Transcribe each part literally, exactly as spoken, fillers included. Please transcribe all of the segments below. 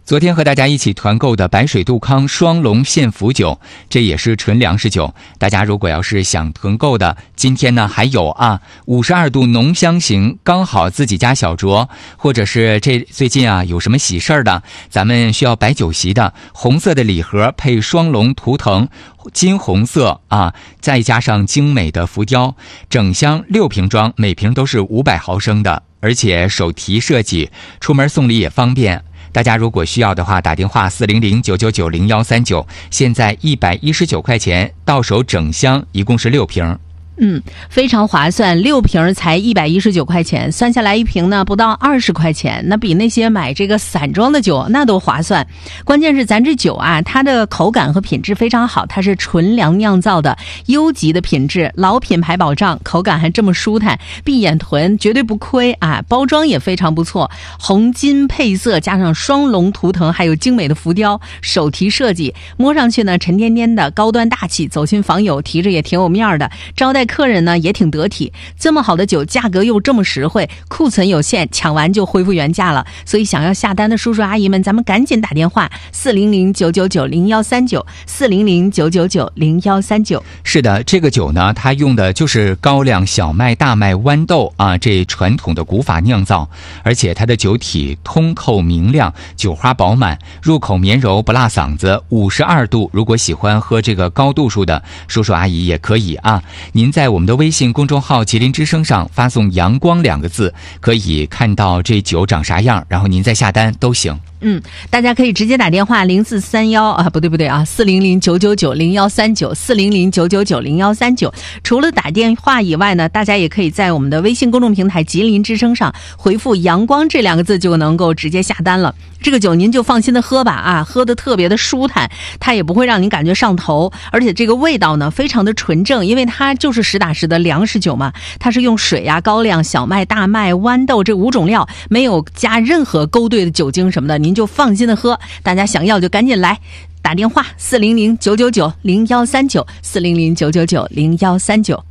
昨天和大家一起团购的白水杜康双龙献福酒，这也是纯粮食酒。大家如果要是想团购的，今天呢还有啊，五十二度浓香型，刚好自己家小酌，或者是这最近啊有什么喜事儿的，咱们需要摆酒席的，红色的礼盒配双龙图腾，金红色啊，再加上精美的浮雕，整箱六瓶装，每瓶都是五百毫升的，而且手提设计，出门送礼也方便。大家如果需要的话，打电话四零零九九九零幺三九，现在一百一十九块钱，到手整箱一共是六瓶。 嗯，非常划算，六瓶才一百一十九块钱，算下来一瓶呢不到二十块钱，那比那些买这个散装的酒那都划算。关键是咱这酒啊，它的口感和品质非常好，它是纯粮酿造的，优级的品质，老品牌保障，口感还这么舒坦，闭眼囤绝对不亏啊！包装也非常不错，红金配色加上双龙图腾，还有精美的浮雕，手提设计，摸上去呢沉甸甸的，高端大气，走亲访友提着也挺有面的，招待客人呢也挺得体。这么好的酒，价格又这么实惠，库存有限，抢完就恢复原价了。所以想要下单的叔叔阿姨们，咱们赶紧打电话四零零九九九零幺三九，四零零九九九零幺三九。 是的，这个酒呢，它用的就是高粱、小麦、大麦、豌豆啊，这传统的古法酿造，而且它的酒体通透明亮，酒花饱满，入口绵柔不辣嗓子。五十二度，如果喜欢喝这个高度数的叔叔阿姨也可以啊。您在我们的微信公众号吉林之声上发送阳光两个字，可以看到这酒长啥样，然后您再下单都行。 嗯，大家可以直接打电话零四三幺啊，不对不对啊，四零零九九九零幺三九，四零零九九九零幺三九。除了打电话以外呢，大家也可以在我们的微信公众平台吉林之声上回复阳光这两个字，就能够直接下单了。这个酒您就放心的喝吧啊，喝的特别的舒坦，它也不会让您感觉上头，而且这个味道呢非常的纯正，因为它就是实打实的粮食酒嘛，它是用水啊、高粱、小麦、大麦、豌豆这五种料，没有加任何勾兑的酒精什么的，您就放心的喝。大家想要就赶紧来打电话四零零九九九零幺三九，四零零九九九零幺三九。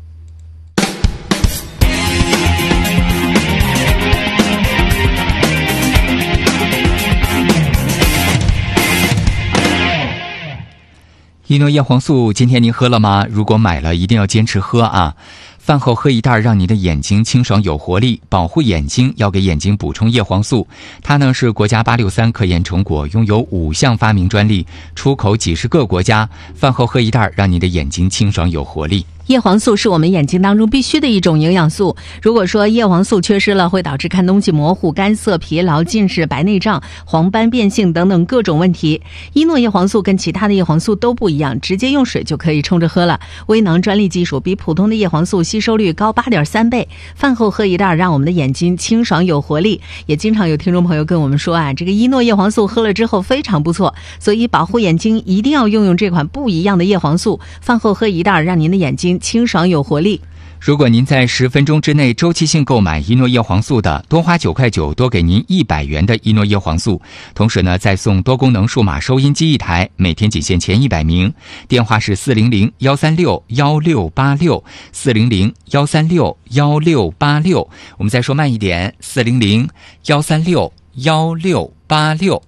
一诺叶黄素今天您喝了吗？如果买了一定要坚持喝啊，饭后喝一袋，让你的眼睛清爽有活力，保护眼睛要给眼睛补充叶黄素。它呢是国家八六三科研成果，拥有五项发明专利，出口几十个国家。饭后喝一袋，让你的眼睛清爽有活力。 叶黄素是我们眼睛当中必须的一种营养素，如果说叶黄素缺失了，会导致看东西模糊、干涩、疲劳、近视、白内障、黄斑变性等等各种问题。伊诺叶黄素跟其他的叶黄素都不一样，直接用水就可以冲着喝了，微囊专利技术，比普通的叶黄素吸收率高 八点三 倍。饭后喝一袋，让我们的眼睛清爽有活力。也经常有听众朋友跟我们说啊，这个伊诺叶黄素喝了之后非常不错，所以保护眼睛一定要用用这款不一样的叶黄素。饭后喝一袋，让您的眼睛清爽有活力。 如果您在十分钟之内周期性购买伊诺叶黄素的，多花九块九，多给您一百元的伊诺叶黄素。同时呢，再送多功能数码收音机一台，每天仅限前一百名。电话是四零零幺三六幺六八六，四零零幺三六幺六八六。我们再说慢一点，四零零幺三六幺六八六。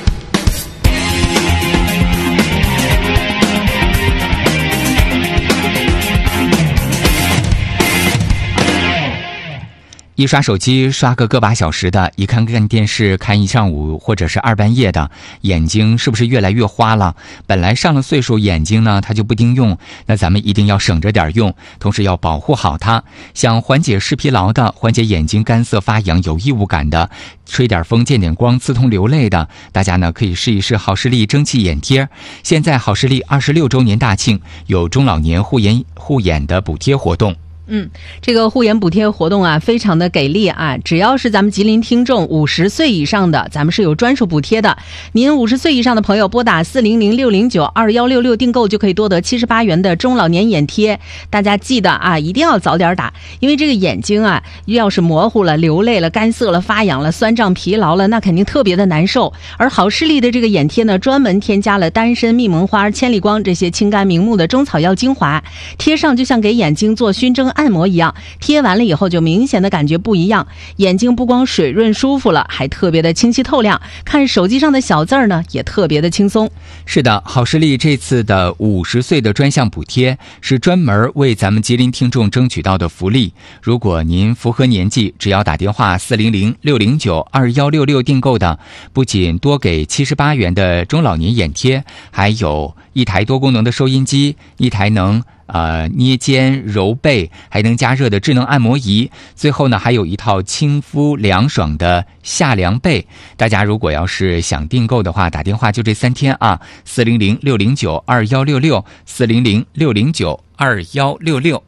一刷手机刷个个把小时的，一看看电视看一上午或者是二半夜的，眼睛是不是越来越花了？本来上了岁数眼睛呢它就不经用，那咱们一定要省着点用，同时要保护好它。想缓解视疲劳的，缓解眼睛干涩发痒有异物感的，吹点风见点光刺痛流泪的，大家呢可以试一试好视力蒸汽眼贴。现在好视力二十六周年大庆，有中老年护眼护眼的补贴活动。 嗯，这个护眼补贴活动啊，非常的给力啊！只要是咱们吉林听众五十岁以上的，咱们是有专属补贴的。您五十岁以上的朋友拨打四零零六零九二幺六六订购，就可以多得七十八元的中老年眼贴。大家记得啊，一定要早点打，因为这个眼睛啊，要是模糊了、流泪了、干涩了、发痒了、酸胀、疲劳了，那肯定特别的难受。而好视力的这个眼贴呢，专门添加了丹参、蜜蒙花、千里光这些清肝明目的中草药精华，贴上就像给眼睛做熏蒸按摩一样，贴完了以后就明显的感觉不一样，眼睛不光水润舒服了，还特别的清晰透亮，看手机上的小字儿呢也特别的轻松。 是的，好视力这次的五十岁的专项补贴是专门为咱们吉林听众争取到的福利。如果您符合年纪，只要打电话四零零六零九二幺六六订购的，不仅多给七十八元的中老年眼贴，还有一台多功能的收音机，一台能呃捏肩揉背还能加热的智能按摩仪，最后呢还有一套亲肤凉爽的夏凉被。大家如果要是想订购的话，打电话就这三天啊，四零零六零九二幺六六，四零零六零九二幺六六。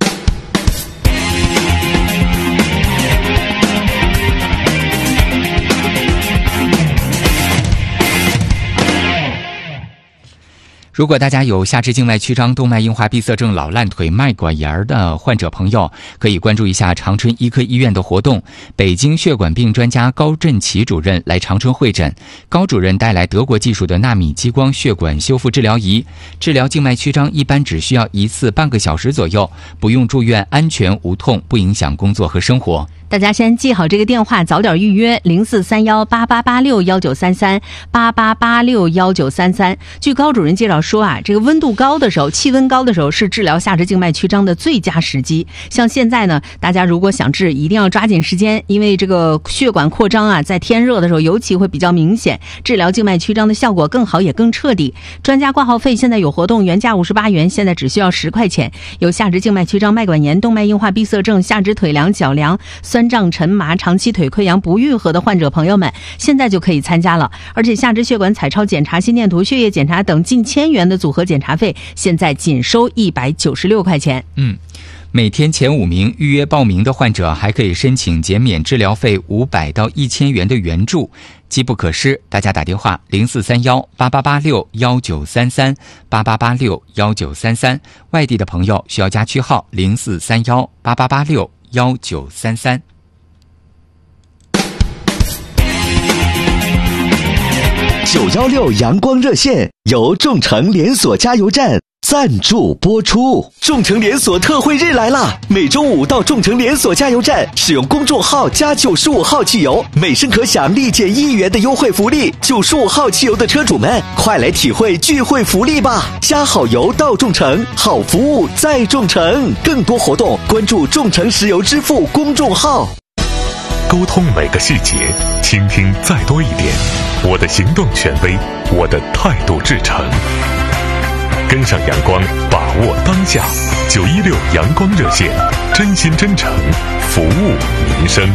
如果大家有下肢静脉曲张、动脉硬化闭塞症、老烂腿、脉管炎的患者朋友，可以关注一下长春医科医院的活动。北京血管病专家高振奇主任来长春会诊，高主任带来德国技术的纳米激光血管修复治疗仪，治疗静脉曲张一般只需要一次半个小时左右，不用住院，安全无痛，不影响工作和生活。 大家先记好这个电话，早点预约零四三幺八八八六幺九三三八八八六幺九三三。据高主任介绍说啊，这个温度高的时候，气温高的时候是治疗下肢静脉曲张的最佳时机。像现在呢，大家如果想治，一定要抓紧时间，因为这个血管扩张啊，在天热的时候尤其会比较明显，治疗静脉曲张的效果更好也更彻底。专家挂号费现在有活动，原价五十八元，现在只需要十块钱。有下肢静脉曲张、脉管炎、动脉硬化闭塞症、下肢腿凉、脚凉、酸胀沉麻、长期腿溃疡不愈合的患者朋友们，现在就可以参加了。而且下肢血管彩超检查、心电图、血液检查等近千元的组合检查费，现在仅收一百九十六块钱。 嗯。每天前五名预约报名的患者还可以申请减免治疗费五百到一千元的援助，机不可失。大家打电话零四三幺八八八六幺九三三八八八六幺九三三，外地的朋友需要加区号零四三幺八八八六幺九三三。 九幺六阳光热线由众诚连锁加油站赞助播出。众诚连锁特惠日来啦！每周五到众诚连锁加油站，使用公众号加九十五号汽油，每升可享立减一元的优惠福利。九十五号汽油的车主们，快来体会聚会福利吧！加好油到众诚，好服务在众诚。更多活动关注众诚石油支付公众号。 沟通每个细节，倾听再多一点。我的行动权威，我的态度至诚。跟上阳光，把握当下。九一六阳光热线，真心真诚，服务民生。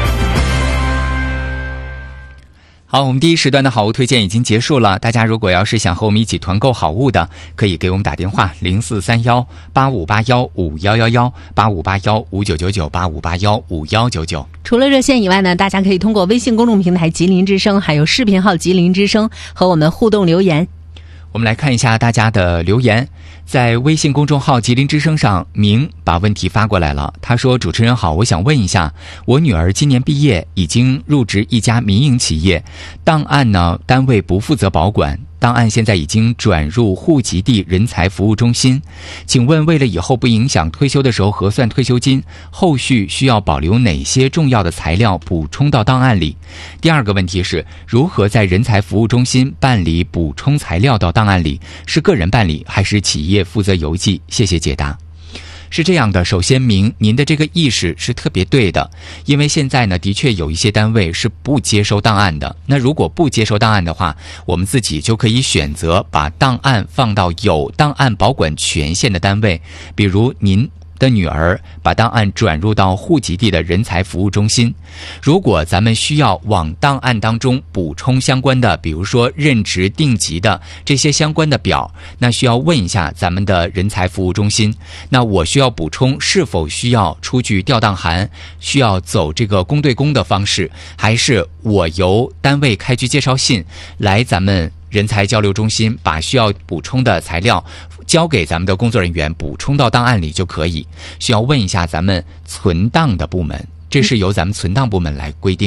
好，我们第一时段的好物推荐已经结束了。大家如果要是想和我们一起团购好物的，可以给我们打电话零四三幺八五八幺五幺幺幺八五八幺五九九九八五八幺五幺九九。 除了热线以外呢，大家可以通过微信公众平台吉林之声，还有视频号吉林之声和我们互动留言。 我们来看一下大家的留言。在微信公众号吉林之声上，明把问题发过来了。他说，主持人好，我想问一下，我女儿今年毕业，已经入职一家民营企业，档案呢单位不负责保管，档案现在已经转入户籍地人才服务中心，请问为了以后不影响退休的时候核算退休金，后续需要保留哪些重要的材料补充到档案里？第二个问题是，如何在人才服务中心办理补充材料到档案里？是个人办理还是企业负责邮寄？谢谢解答。是这样的，首先明您的这个意识是特别对的，因为现在呢的确有一些单位是不接收档案的。那如果不接收档案的话，我们自己就可以选择把档案放到有档案保管权限的单位，比如您的女儿把档案转入到户籍地的人才服务中心。如果咱们需要往档案当中补充相关的，比如说任职定级的这些相关的表，那需要问一下咱们的人才服务中心，那我需要补充是否需要出具调档函，需要走这个公对公的方式，还是我由单位开具介绍信来咱们人才交流中心把需要补充的材料交给咱们的工作人员补充到档案里就可以。需要问一下咱们存档的部门，这是由咱们存档部门来规定的。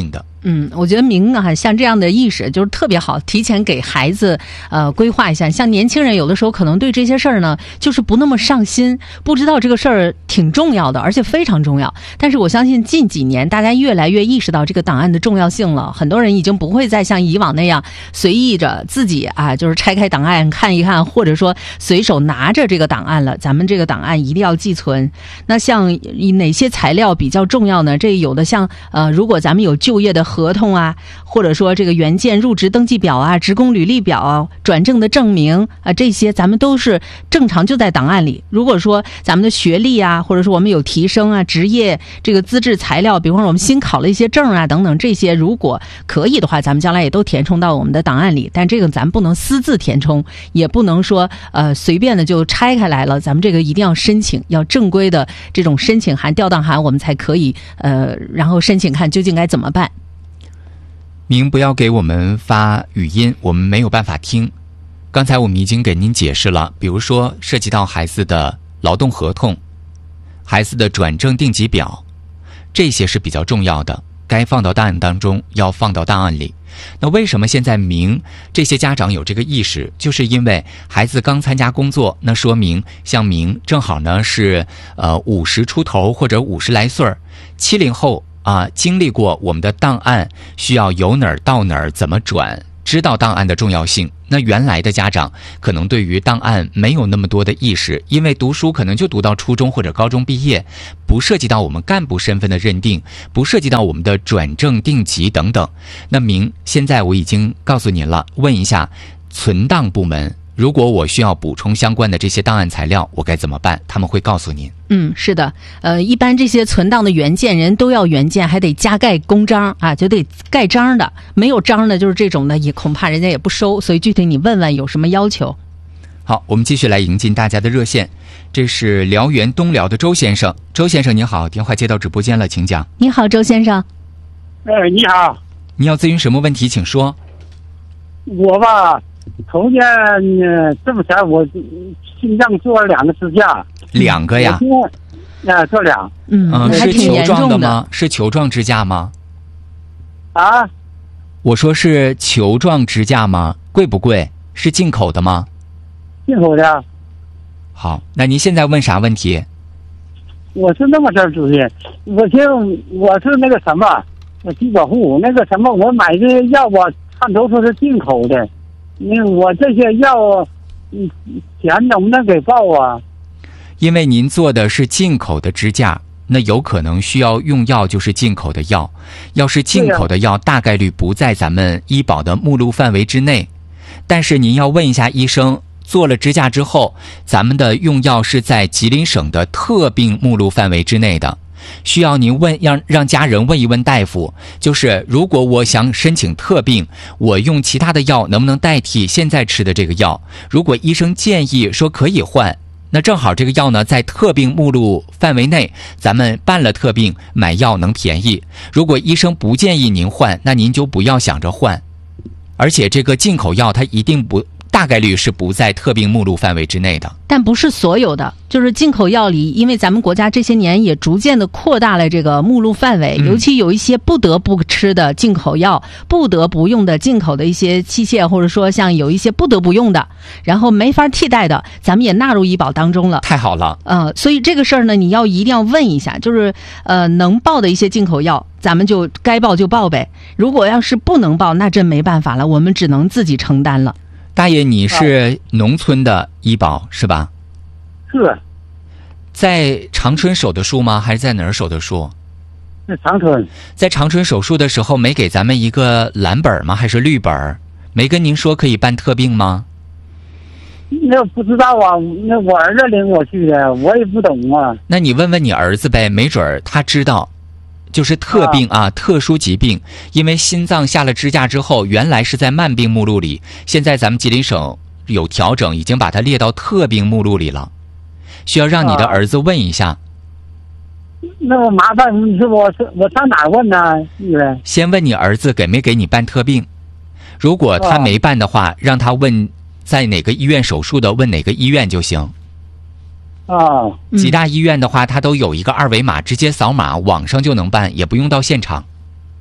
嗯，我觉得明啊，像这样的意识就是特别好，提前给孩子呃规划一下。像年轻人有的时候可能对这些事儿呢，就是不那么上心，不知道这个事儿挺重要的，而且非常重要。但是我相信近几年大家越来越意识到这个档案的重要性了，很多人已经不会再像以往那样随意着自己啊，就是拆开档案看一看，或者说随手拿着这个档案了。咱们这个档案一定要寄存。那像哪些材料比较重要呢？这有的像呃，如果咱们有就业的合同啊，或者说这个原件入职登记表啊、职工履历表啊、转正的证明啊，这些咱们都是正常就在档案里。如果说咱们的学历啊，或者说我们有提升啊、职业这个资质材料，比方说我们新考了一些证啊等等，这些如果可以的话，咱们将来也都填充到我们的档案里。但这个咱们不能私自填充，也不能说呃随便的就拆开来了，咱们这个一定要申请，要正规的这种申请函、调档函，我们才可以呃，然后申请看究竟该怎么办。 您不要给我们发语音，我们没有办法听。刚才我们已经给您解释了，比如说涉及到孩子的劳动合同、孩子的转正定级表，这些是比较重要的，该放到档案当中，要放到档案里。那为什么现在明这些家长有这个意识，就是因为孩子刚参加工作，那说明像明正好呢是呃五十出头或者五十来岁儿，七零后啊，经历过我们的档案需要由哪儿到哪儿怎么转，知道档案的重要性。那原来的家长可能对于档案没有那么多的意识，因为读书可能就读到初中或者高中毕业，不涉及到我们干部身份的认定，不涉及到我们的转正定级等等。那明现在我已经告诉您了，问一下存档部门，如果我需要补充相关的这些档案材料，我该怎么办？他们会告诉您。 嗯，是的，呃，一般这些存档的原件人都要原件，还得加盖公章啊，就得盖章的，没有章的就是这种的，也恐怕人家也不收。所以具体你问问有什么要求。 好，我们继续来迎进大家的热线，这是辽源东辽的周先生。周先生您好，电话接到直播间了，请讲。 你好，周先生。 哎，你好。 你要咨询什么问题，请说。 我吧，头年呃这么前我心脏做了两个支架。 两个呀？ 啊，做两。 嗯， 嗯， 还是球挺严重状的吗？是球状支架吗？ 啊？ 我说是球状支架吗？贵不贵？是进口的吗？ 进口的。 好，那您现在问啥问题？ 我是那么事儿，主任，我就我是那个什么，我低保户那个什么，我买的药吧，看都说是进口的，那我这些药，嗯，钱能不能给报啊？ 因为您做的是进口的支架，那有可能需要用药就是进口的药，要是进口的药大概率不在咱们医保的目录范围之内。但是您要问一下医生，做了支架之后，咱们的用药是在吉林省的特病目录范围之内的，需要您问让让家人问一问大夫，就是如果我想申请特病，我用其他的药能不能代替现在吃的这个药？如果医生建议说可以换，那正好这个药呢在特病目录范围内，咱们办了特病买药能便宜。如果医生不建议您换，那您就不要想着换。而且这个进口药它一定不大概率是不在特病目录范围之内的。 但不是所有的，就是进口药里，因为咱们国家这些年也逐渐的扩大了这个目录范围， 嗯、 尤其有一些不得不吃的进口药，不得不用的进口的一些器械，或者说像有一些不得不用的，然后没法替代的，咱们也纳入医保当中了。 太好了， 呃，所以这个事儿呢，你要一定要问一下，就是呃，能报的一些进口药，咱们就该报就报呗。如果要是不能报，那真没办法了，我们只能自己承担了。 大爷，你是农村的医保是吧？ 是。 在长春手的术吗？还是在哪儿手的术？ 在长春。在长春手术的时候没给咱们一个蓝本吗？还是绿本？没跟您说可以办特病吗？ 那不知道啊，那我儿子领我去的，我也不懂啊。 那你问问你儿子呗，没准儿他知道。就是特病啊，特殊疾病，因为心脏下了支架之后，原来是在慢病目录里，现在咱们吉林省有调整，已经把它列到特病目录里了，需要让你的儿子问一下。 那我麻烦你说我我上哪儿问呢？ 先问你儿子给没给你办特病，如果他没办的话，让他问在哪个医院手术的，问哪个医院就行。 啊， 几大医院的话，它都有一个二维码，直接扫码，网上就能办，也不用到现场。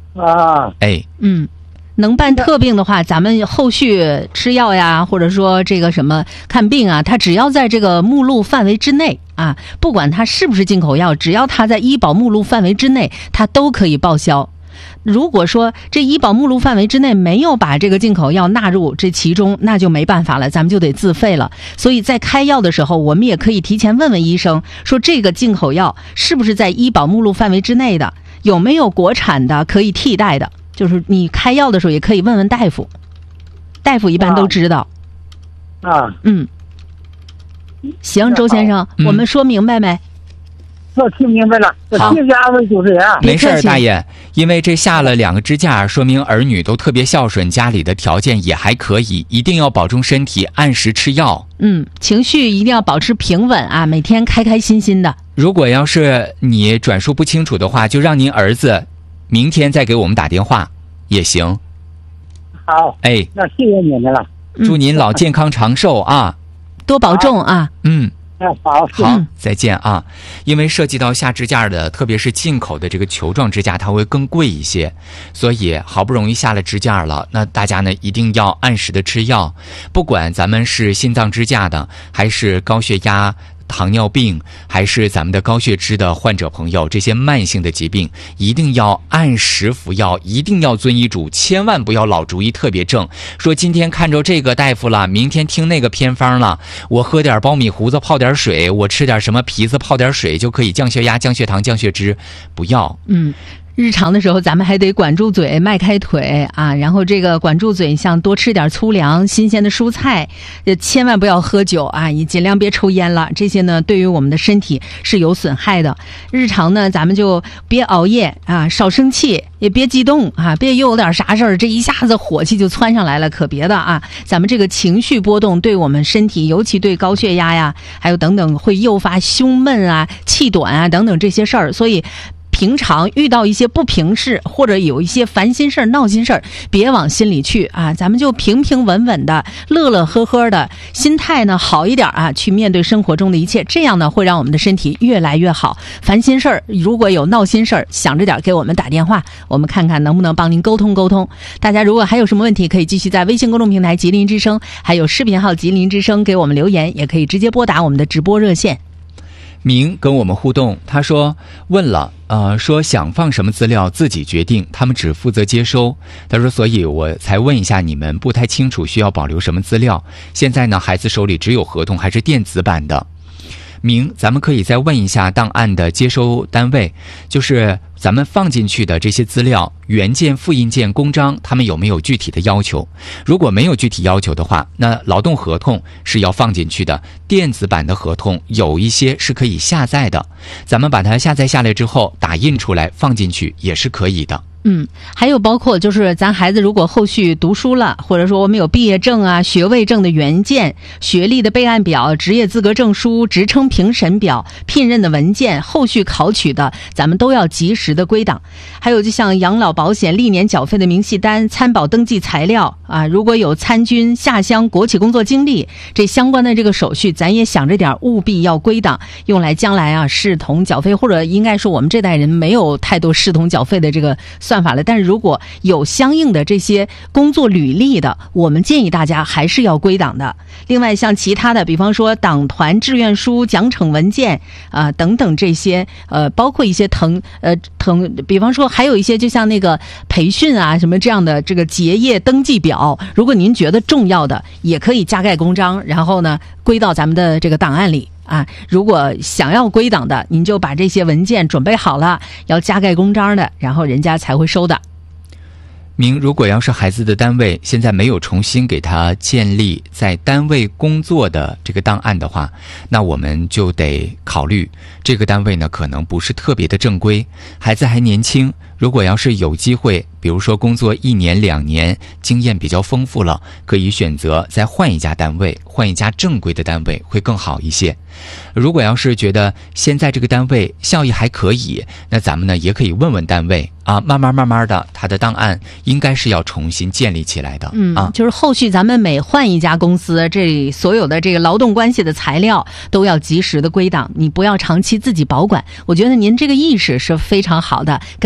啊， 哎， 嗯。能办特病的话，咱们后续吃药呀，或者说这个什么看病啊，它只要在这个目录范围之内啊，不管它是不是进口药，只要它在医保目录范围之内，它都可以报销。如果说这医保目录范围之内没有把这个进口药纳入这其中，那就没办法了，咱们就得自费了。所以在开药的时候，我们也可以提前问问医生，说这个进口药是不是在医保目录范围之内的，有没有国产的可以替代的。就是你开药的时候也可以问问大夫，大夫一般都知道。 啊， 嗯，行，周先生， 嗯、 我们说明白没？ 我听明白了，我谢谢二位主持人。 没事，大爷，因为这下了两个支架，说明儿女都特别孝顺，家里的条件也还可以，一定要保重身体，按时吃药。 嗯，情绪一定要保持平稳啊，每天开开心心的。 如果要是你转述不清楚的话，就让您儿子明天再给我们打电话也行。 好， 哎， 那谢谢你们了。 祝您老健康长寿啊， 多保重啊。 嗯。 好， 好，再见啊！因为涉及到下支架的，特别是进口的这个球状支架，它会更贵一些，所以好不容易下了支架了，那大家呢一定要按时的吃药，不管咱们是心脏支架的，还是高血压、糖尿病，还是咱们的高血脂的患者朋友，这些慢性的疾病一定要按时服药，一定要遵医嘱，千万不要老主意特别正，说今天看着这个大夫了，明天听那个偏方了，我喝点苞米糊子泡点水，我吃点什么皮子泡点水就可以降血压、降血糖、降血脂，不要。 嗯。日常的时候咱们还得管住嘴，迈开腿啊，然后这个管住嘴，像多吃点粗粮、新鲜的蔬菜，千万不要喝酒啊，也尽量别抽烟了，这些呢对于我们的身体是有损害的。日常呢咱们就别熬夜啊，少生气，也别激动啊，别又有点啥事儿这一下子火气就窜上来了，可别的啊。咱们这个情绪波动对我们身体，尤其对高血压呀，还有等等会诱发胸闷啊、气短啊等等这些事儿，所以平常遇到一些不平事，或者有一些烦心事儿、闹心事儿，别往心里去啊，咱们就平平稳稳的、乐乐呵呵的，心态呢好一点啊，去面对生活中的一切，这样呢会让我们的身体越来越好。烦心事儿，如果有闹心事儿，想着点给我们打电话，我们看看能不能帮您沟通沟通。大家如果还有什么问题，可以继续在微信公众平台吉林之声，还有视频号吉林之声给我们留言，也可以直接拨打我们的直播热线。 明跟我们互动，他说问了，呃，说想放什么资料自己决定，他们只负责接收。他说，所以我才问一下你们，不太清楚需要保留什么资料。现在呢，孩子手里只有合同，还是电子版的。明，咱们可以再问一下档案的接收单位，就是咱们放进去的这些资料，原件、复印件、公章，他们有没有具体的要求？如果没有具体要求的话，那劳动合同是要放进去的。电子版的合同有一些是可以下载的，咱们把它下载下来之后，打印出来放进去也是可以的。 嗯，还有包括就是咱孩子如果后续读书了，或者说我们有毕业证啊、学位证的原件、学历的备案表、职业资格证书、职称评审表、聘任的文件，后续考取的，咱们都要及时的归档。还有就像养老保险历年缴费的明细单、参保登记材料啊，如果有参军、下乡、国企工作经历，这相关的这个手续，咱也想着点，务必要归档，用来将来啊视同缴费，或者应该说我们这代人没有太多视同缴费的这个算法了，但是如果有相应的这些工作履历的，我们建议大家还是要归档的。另外像其他的，比方说党团志愿书、奖惩文件啊、呃、等等这些，呃，包括一些腾呃腾，比方说还有一些就像那个培训啊什么这样的这个结业登记表，如果您觉得重要的，也可以加盖公章，然后呢归到咱们的这个档案里。啊，如果想要归档的，您就把这些文件准备好了，要加盖公章的，然后人家才会收的。 明，如果要是孩子的单位现在没有重新给他建立在单位工作的这个档案的话，那我们就得考虑这个单位呢可能不是特别的正规，孩子还年轻，如果要是有机会，比如说工作一年两年，经验比较丰富了，可以选择再换一家单位，换一家正规的单位会更好一些。如果要是觉得现在这个单位效益还可以，那咱们呢也可以问问单位啊，慢慢慢慢的，他的档案应该是要重新建立起来的。 嗯啊， 就是后续咱们每换一家公司，这所有的这个劳动关系的材料都要及时的归档，你不要长期自己保管。我觉得您这个意识是非常好的，跟孩子也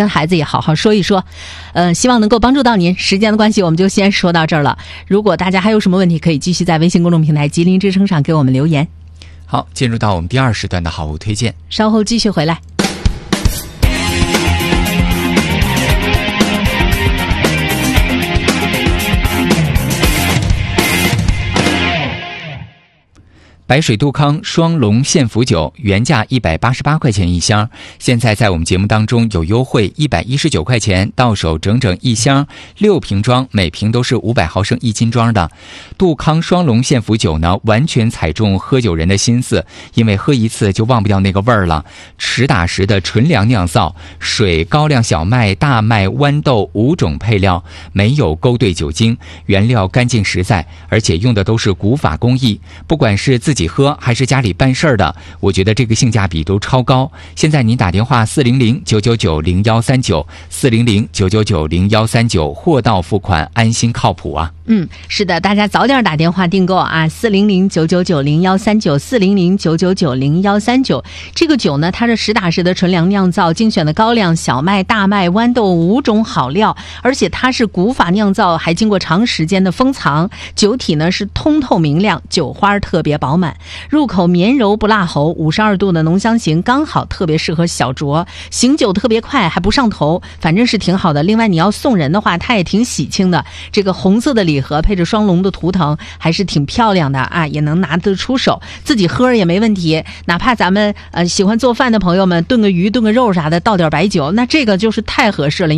好好说一说。呃，希望能够帮助到您。时间的关系，我们就先说到这儿了。如果大家还有什么问题，可以继续在微信公众平台吉林之声上给我们留言。 好，进入到我们第二时段的好物推荐， 稍后继续回来。 白水杜康双龙献福酒原价一百八十八块钱一箱，现在在我们节目当中有优惠，一百一十九块钱到手整整一箱，六瓶装，每瓶都是五百毫升一斤装的。杜康双龙献福酒呢，完全踩中喝酒人的心思，因为喝一次就忘不掉那个味儿了。实打实的纯粮酿造，水、高粱小麦、大麦、豌豆五种配料，没有勾兑酒精，原料干净实在，而且用的都是古法工艺，不管是自己喝还是家里办事儿的，我觉得这个性价比都超高。现在您打电话四零零九九九零幺三九四零零九九九零幺三九，货到付款，安心靠谱啊。 嗯，是的，大家早点打电话订购啊，四零零九九九零幺三九四零零九九九零幺三九。这个酒呢，它是实打实的纯粮酿造，精选的高粱、小麦、大麦、豌豆五种好料，而且它是古法酿造，还经过长时间的封藏。酒体呢是通透明亮，酒花特别饱满，入口绵柔不辣喉，五十二度的浓香型，刚好特别适合小酌，醒酒特别快，还不上头，反正是挺好的。另外你要送人的话，它也挺喜庆的，这个红色的礼盒配着双龙的图腾，还是挺漂亮的啊，也能拿得出手，自己喝也没问题。哪怕咱们呃喜欢做饭的朋友们炖个鱼炖个肉啥的，倒点白酒，那这个就是太合适了。